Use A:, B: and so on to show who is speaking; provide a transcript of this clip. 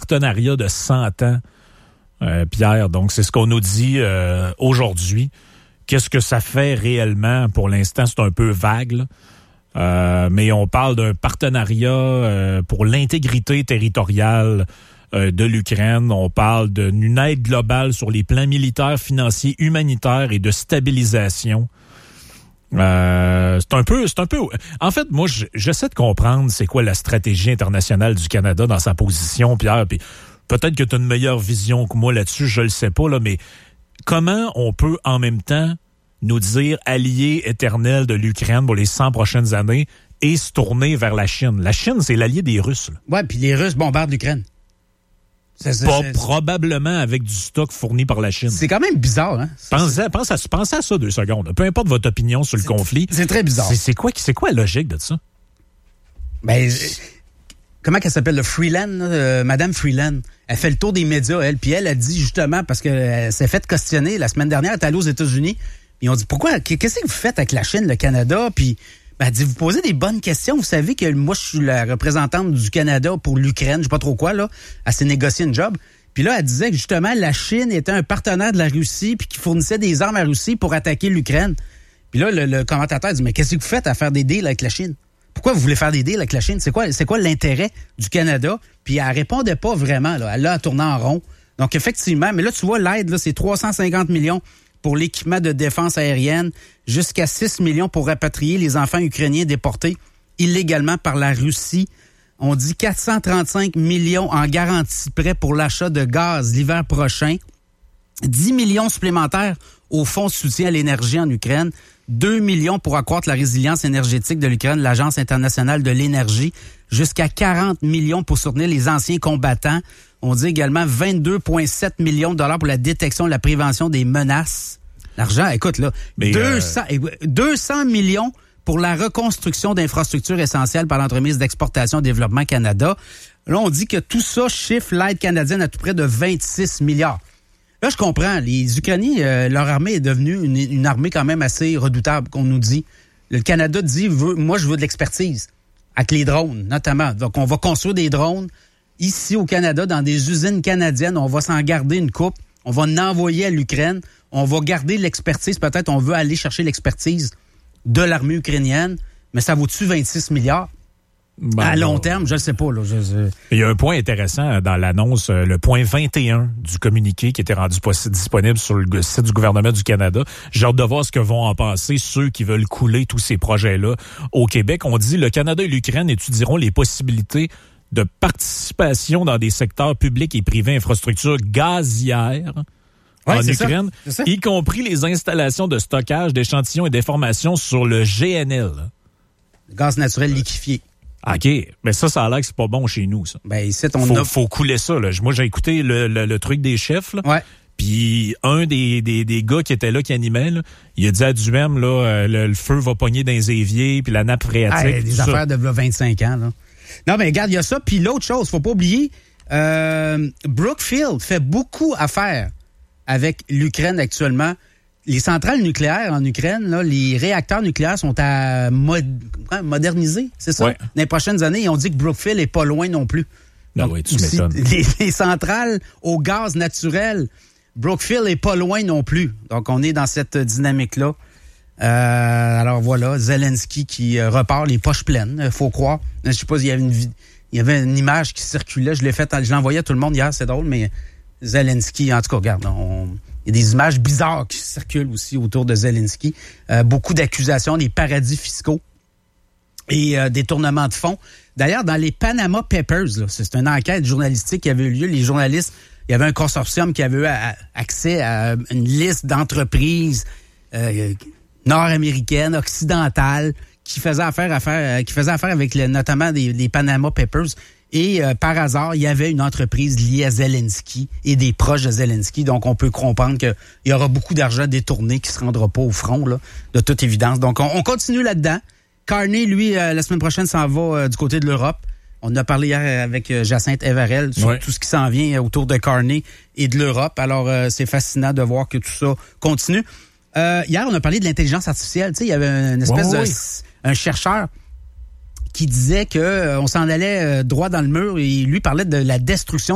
A: partenariat de 100 ans, Pierre. Donc, c'est ce qu'on nous dit aujourd'hui. Qu'est-ce que ça fait réellement? Pour l'instant, c'est un peu vague, là. Mais on parle d'un partenariat pour l'intégrité territoriale de l'Ukraine. On parle d'une aide globale sur les plans militaires, financiers, humanitaires et de stabilisation. C'est un peu. En fait, moi, j'essaie de comprendre c'est quoi la stratégie internationale du Canada dans sa position, Pierre. Puis peut-être que tu as une meilleure vision que moi là-dessus, je le sais pas, là, mais comment on peut en même temps nous dire allié éternel de l'Ukraine pour les 100 prochaines années et se tourner vers la Chine? La Chine, c'est l'allié des Russes. Là.
B: Ouais, puis les Russes bombardent l'Ukraine.
A: Probablement avec du stock fourni par la Chine.
B: C'est quand même bizarre, hein?
A: Pensez à ça 2 secondes. Peu importe votre opinion sur le conflit.
B: C'est très bizarre.
A: C'est quoi la logique de ça?
B: Ben, comment qu'elle s'appelle? Le Freeland, Madame Freeland. Elle fait le tour des médias, elle. Puis elle a dit justement, parce qu'elle s'est fait questionner la semaine dernière, elle est allée aux États-Unis. Ils ont dit, pourquoi? Qu'est-ce que vous faites avec la Chine, le Canada? Puis elle dit, vous posez des bonnes questions. Vous savez que moi, je suis la représentante du Canada pour l'Ukraine, je sais pas trop quoi, là. Elle s'est négociée une job. Puis là, elle disait que justement, la Chine était un partenaire de la Russie puis qui fournissait des armes à la Russie pour attaquer l'Ukraine. Puis là, le commentateur dit, mais qu'est-ce que vous faites à faire des deals avec la Chine? Pourquoi vous voulez faire des deals avec la Chine? C'est quoi l'intérêt du Canada? Puis elle répondait pas vraiment, là. Elle a tourné en rond. Donc, effectivement, mais là, tu vois, l'aide, là, c'est 350 millions pour l'équipement de défense aérienne, jusqu'à 6 millions pour rapatrier les enfants ukrainiens déportés illégalement par la Russie. On dit 435 millions en garantie prêt pour l'achat de gaz l'hiver prochain. 10 millions supplémentaires au fonds de soutien à l'énergie en Ukraine. 2 millions pour accroître la résilience énergétique de l'Ukraine, l'Agence internationale de l'énergie. Jusqu'à 40 millions pour soutenir les anciens combattants. On dit également 22,7 millions de dollars pour la détection et la prévention des menaces. L'argent, écoute, là, 200 millions pour la reconstruction d'infrastructures essentielles par l'entremise d'exportation et développement Canada. Là, on dit que tout ça chiffre l'aide canadienne à tout près de 26 milliards. Là, je comprends. Les Ukrainiens, leur armée est devenue une armée quand même assez redoutable, qu'on nous dit. Le Canada dit, moi, je veux de l'expertise. Avec les drones, notamment. Donc, on va construire des drones ici au Canada, dans des usines canadiennes. On va s'en garder une coupe. On va en envoyer à l'Ukraine. On va garder l'expertise. Peut-être on veut aller chercher l'expertise de l'armée ukrainienne. Mais ça vaut-tu 26 milliards? À long terme, je ne sais pas. Là.
A: Il y a un point intéressant dans l'annonce, le point 21 du communiqué qui était rendu disponible sur le site du gouvernement du Canada. J'ai hâte de voir ce que vont en penser ceux qui veulent couler tous ces projets-là au Québec. On dit le Canada et l'Ukraine étudieront les possibilités de participation dans des secteurs publics et privés, infrastructures gazières en Ukraine, y compris les installations de stockage d'échantillons et d'informations sur le GNL.
B: Le gaz naturel liquéfié.
A: OK, mais ça a l'air que c'est pas bon chez nous, ça.
B: Ben, ici,
A: faut couler ça, là. Moi, j'ai écouté le truc des chefs, là.
B: Ouais.
A: Puis un des gars qui était là, qui animait, là, il a dit à Duhem, là, le feu va pogner dans les éviers, puis la nappe phréatique.
B: Des affaires de 25 ans, là. Non, mais regarde, il y a ça. Puis l'autre chose, faut pas oublier, Brookfield fait beaucoup affaire avec l'Ukraine actuellement. Les centrales nucléaires en Ukraine, là, les réacteurs nucléaires sont à moderniser, c'est ça?
A: Ouais.
B: Dans les prochaines années, ils ont dit que Brookfield est pas loin non plus.
A: Non, oui, tu m'étonnes.
B: Les centrales au gaz naturel, Brookfield est pas loin non plus. Donc, on est dans cette dynamique-là. Alors voilà, Zelensky qui repart les poches pleines, faut croire. Je sais pas, il y avait une image qui circulait, je l'ai envoyée à tout le monde hier, c'est drôle, mais Zelensky, en tout cas, regarde, il y a des images bizarres qui circulent aussi autour de Zelensky. Beaucoup d'accusations, des paradis fiscaux et détournements de fonds. D'ailleurs, dans les Panama Papers, là, c'est une enquête journalistique qui avait eu lieu. Les journalistes, il y avait un consortium qui avait eu accès à une liste d'entreprises nord-américaines, occidentales, qui faisaient affaire avec notamment des Panama Papers. Et par hasard, il y avait une entreprise liée à Zelensky et des proches de Zelensky. Donc, on peut comprendre qu'il y aura beaucoup d'argent détourné qui ne se rendra pas au front, là, de toute évidence. Donc, on continue là-dedans. Carney, lui, la semaine prochaine, s'en va du côté de l'Europe. On en a parlé hier avec Jacinthe Evarel sur tout ce qui s'en vient autour de Carney et de l'Europe. Alors, c'est fascinant de voir que tout ça continue. Hier, on a parlé de l'intelligence artificielle. Tu sais, il y avait une espèce un chercheur qui disait que on s'en allait droit dans le mur et lui parlait de la destruction